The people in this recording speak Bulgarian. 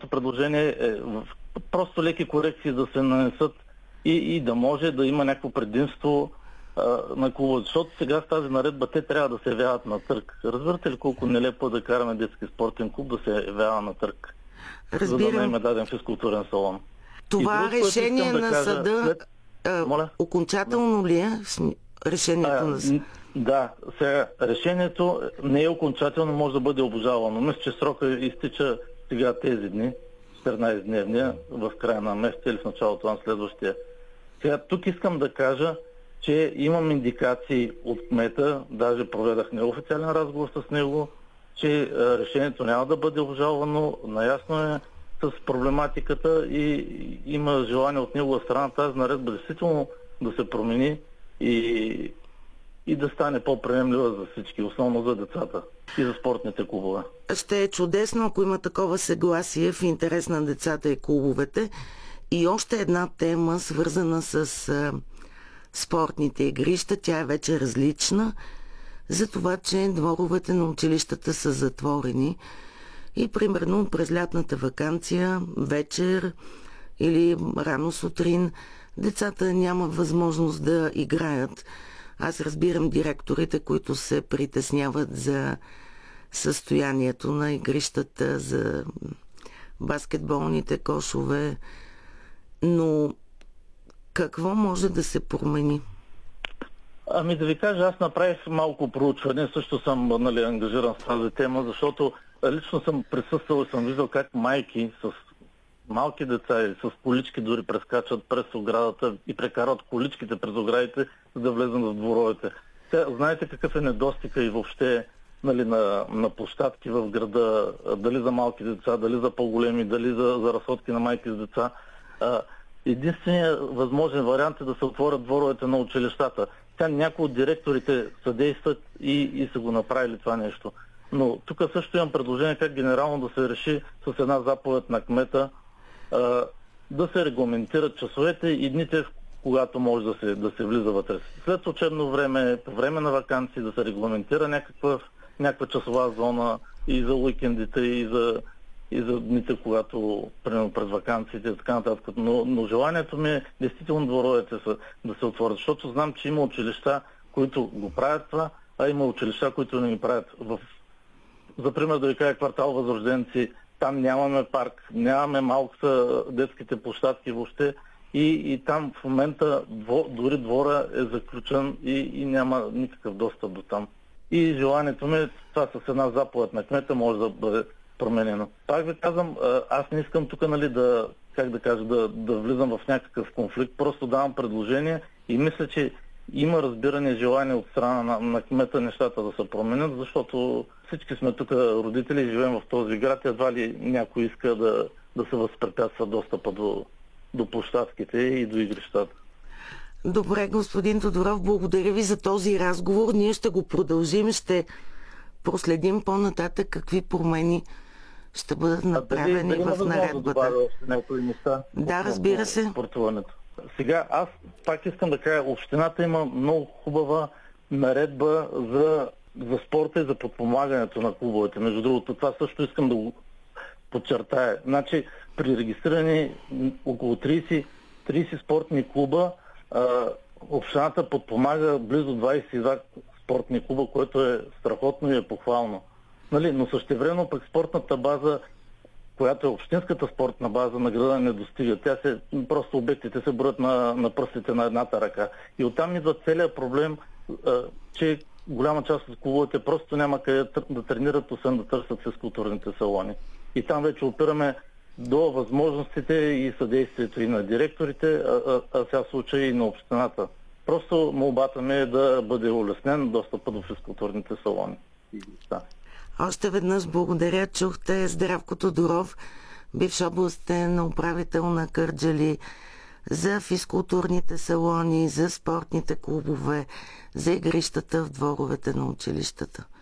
моето предложение е просто леки корекции да се нанесат и да може да има някакво предимство на клуба. Защото сега с тази наредба те трябва да се явяват на търг. Разбирате ли колко нелепо да караме детски спортен клуб да се явява на търг? За да не им е даден физкултурен салон. Това решение на съда окончателно ли е? Решението на съда? Да, сега решението не е окончателно, може да бъде обжалвано. Мисля, че срока изтича сега тези дни, 14-дневния, в края на месеца или в началото на следващия. Сега тук искам да кажа, че имам индикации от кмета, даже проведах неофициален разговор с него, че решението няма да бъде обжалвано, наясно е с проблематиката и има желание от негова страна тази наредба действително да се промени и да стане по-приемлива за всички, основно за децата и за спортните клубове. Ще е чудесно, ако има такова съгласие в интерес на децата и клубовете. И още една тема, свързана с спортните игрища, тя е вече различна, за това, че дворовете на училищата са затворени и примерно през лятната ваканция, вечер или рано сутрин, децата нямат възможност да играят. Аз разбирам директорите, които се притесняват за състоянието на игрищата, за баскетболните кошове, но какво може да се промени? Да ви кажа, аз направих малко проучване, също съм ангажиран с тази тема, защото лично съм присъствал и съм виждал как майки с малки деца и с колички дори прескачат през оградата и прекарват количките през оградите, за да влезат в дворовете. Знаете какъв е недостига и въобще на площадки в града, дали за малки деца, дали за по-големи, дали за разходки на майки с деца. Единственият възможен вариант е да се отворят дворовете на училищата. Някои от директорите съдействат и са го направили това нещо. Но тук също имам предложение как генерално да се реши с една заповед на кмета да се регламентират часовете и дните, когато може да се влиза вътре. След учебно време, по време на ваканции да се регламентира някаква часова зона и за уикендите, и за дните, когато примерно през ваканциите и така нататък. Но желанието ми е действително дворовете да се отворят, защото знам, че има училища, които го правят това, а има училища, които не ги правят. За пример да ви кажа квартал Възрожденци, там нямаме парк, нямаме малката детските площадки въобще и там в момента дори двора е заключен и няма никакъв достъп до там. И желанието ми е това с една заповед на кмета може да бъде променено. Пак ви казвам, аз не искам тук да влизам в някакъв конфликт, просто давам предложение и мисля, че има разбиране и желание от страна на кмета нещата да се променят, защото всички сме тук родители и живеем в този град и едва ли някой иска да се възпрепятства достъпа до площадките и до игрищата. Добре, господин Тодоров, благодаря ви за този разговор. Ние ще го продължим, ще проследим по-нататък какви промени ще бъдат направени в наредбата. Да, разбира се. Сега аз пак искам да кажа, общината има много хубава наредба за спорта и за подпомагането на клубовете. Между другото, това също искам да го подчертая. Значи, при регистрирани около 30 спортни клуба, общината подпомага близо 22 спортни клуба, което е страхотно и е похвално. Но същевременно пък спортната база, която е общинската спортна база на града, не достига. Просто обектите се броят на пръстите на едната ръка. И оттам идва целият проблем, че голяма част от клубовете просто няма къде да тренират, освен да търсят физкултурните салони. И там вече опираме до възможностите и съдействието и на директорите, а сега в случай и на общината. Просто молбата ми е да бъде улеснен достъпът до физкултурните салони. Още веднъж благодаря. Чухте Здравко Тодоров, бивш областен управител на Кърджали, за физкултурните салони, за спортните клубове, за игрищата в дворовете на училищата.